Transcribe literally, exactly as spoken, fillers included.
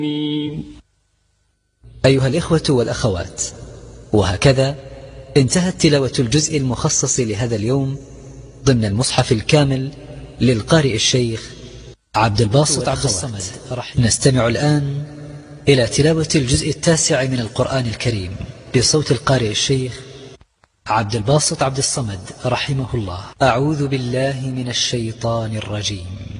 أيها الإخوة والأخوات، وهكذا انتهت تلاوة الجزء المخصص لهذا اليوم ضمن المصحف الكامل للقارئ الشيخ عبد الباسط عبد الصمد. نستمع الآن إلى تلاوة الجزء التاسع من القرآن الكريم بصوت القارئ الشيخ عبد الباسط عبد الصمد رحمه الله. أعوذ بالله من الشيطان الرجيم.